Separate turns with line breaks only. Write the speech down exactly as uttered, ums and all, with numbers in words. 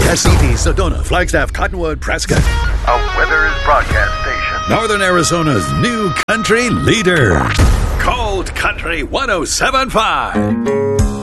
Essex, Sedona, Flagstaff, Cottonwood, Prescott.
A Withers broadcast station.
Northern Arizona's new country leader. Cold Country one oh seven point five.